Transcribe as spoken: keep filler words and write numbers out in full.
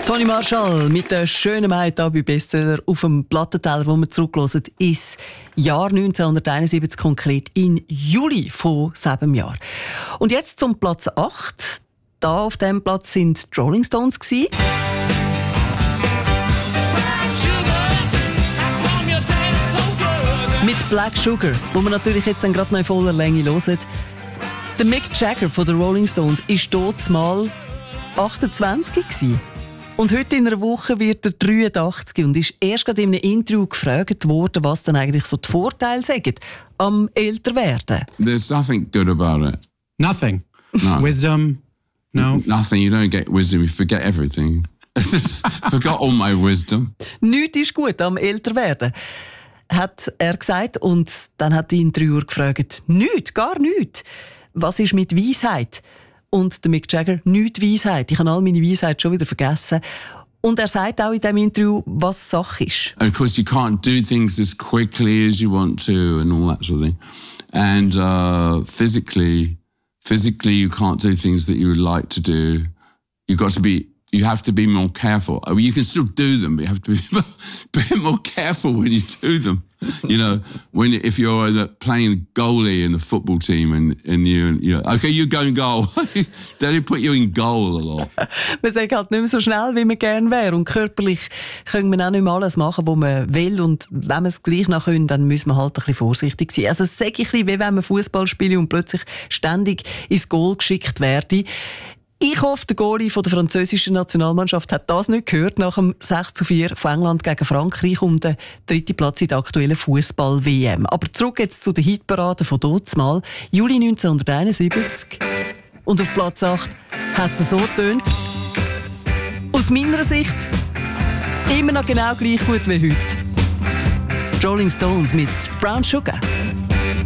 Toni Marshall mit der schönen Maid hier bei Bestseller auf dem Plattenteller, wo wir zurückhören, ist Jahr neunzehnhunderteinundsiebzig, konkret in Juli von sieben Jahren. Und jetzt zum Platz acht. Da auf dem Platz sind die Rolling Stones gewesen. Mit Black Sugar, wo wir natürlich jetzt gerade noch in voller Länge hören. Der Mick Jagger von den Rolling Stones war dort mal achtundzwanzig gewesen. Und heute in einer Woche wird er dreiundachtzig und ist erst gerade in einem Interview gefragt worden, was dann eigentlich so die Vorteile sind am Älterwerden. There's nothing good about it. Nothing. No. Wisdom. No. Nothing. You don't get wisdom. You forget everything. Forgot all my wisdom. Nichts ist gut am Älterwerden, hat er gesagt. Und dann hat die Interviewer gefragt, nichts, gar nichts. Was ist mit Weisheit? Und der Mick Jagger, nichts Weisheit. Ich habe all meine Weisheit schon wieder vergessen. Und er sagt auch in diesem Interview, was Sache ist. And of course, you can't do things as quickly as you want to and all that sort of thing. And uh, physically, physically, you can't do things that you would like to do. You've got to be, you have to be more careful. I mean, you can still do them, but you have to be a bit more careful when you do them. You know, when if you're uh, playing goalie in the football team and, and you, you know, okay, you go in goal. They put you in goal a lot. Man sagt halt nicht mehr so schnell, wie man gerne wäre. Und körperlich können wir auch nicht mehr alles machen, was man will. Und wenn wir es gleich noch können, dann müssen wir halt ein bisschen vorsichtig sein. Also es sage ich ein bisschen, wie wenn man Fußball spielt und plötzlich ständig ins Goal geschickt werde. Ich hoffe, der Goalie von der französischen Nationalmannschaft hat das nicht gehört nach dem sechs zu vier von England gegen Frankreich um den dritten Platz in der aktuellen Fußball-W M. Aber zurück jetzt zu den Hitparaden von dazumal, Juli neunzehnhunderteinundsiebzig. Und auf Platz acht hat es so getönt. Aus meiner Sicht immer noch genau gleich gut wie heute. Die Rolling Stones mit Brown Sugar.